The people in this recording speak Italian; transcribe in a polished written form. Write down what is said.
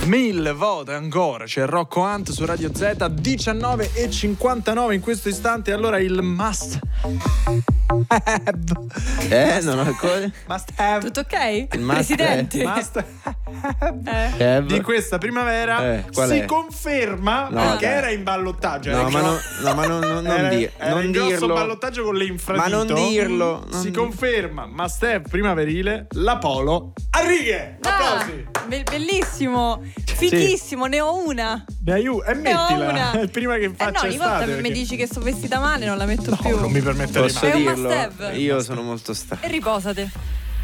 1000 vote ancora, c'è Rocco Hunt su Radio Z, 19:59 in questo istante. Allora il must have. Non ho ancora. Must have. Tutto ok? Il must Presidente. Must Have. di questa primavera Qual si è? conferma No, perché dai. era in ballottaggio. No, ma era non in grosso dirlo. ballottaggio con le infradito. Ma non dirlo. Si conferma must have primaverile, la Polo a righe. Applausi. Bellissimo, fighissimo, ne ho una. Ne aiuto e Ne ho mettila una. prima che No, faccia ogni volta estate. mi dici che sto vestita male, non la metto più. Non mi permetterei Posso mai. È un dirlo? must have. Io sono molto stanco. E riposate.